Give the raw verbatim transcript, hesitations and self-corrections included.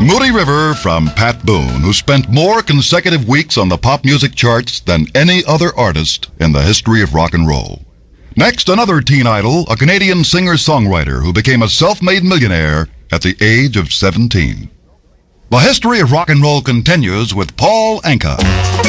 Moody River from Pat Boone, who spent more consecutive weeks on the pop music charts than any other artist in the history of rock and roll. Next, another teen idol, a Canadian singer-songwriter who became a self-made millionaire at the age of seventeen. The history of rock and roll continues with Paul Anka.